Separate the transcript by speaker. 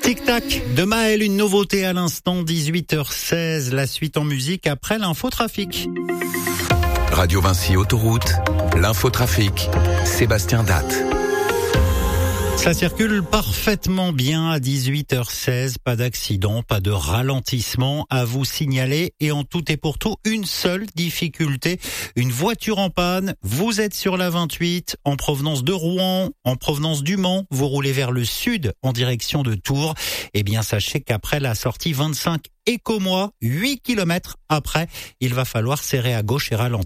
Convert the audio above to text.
Speaker 1: Tic-tac de Maël, une nouveauté à l'instant, 18h16, la suite en musique après l'infotrafic.
Speaker 2: Radio Vinci Autoroute, l'infotrafic, Sébastien Datte.
Speaker 1: Ça circule parfaitement bien à 18h16, pas d'accident, pas de ralentissement à vous signaler et en tout et pour tout, une seule difficulté, une voiture en panne, vous êtes sur la 28 en provenance de Rouen, en provenance du Mans, vous roulez vers le sud en direction de Tours, eh bien sachez qu'après la sortie 25 Écomois, 8 km après, il va falloir serrer à gauche et ralentir.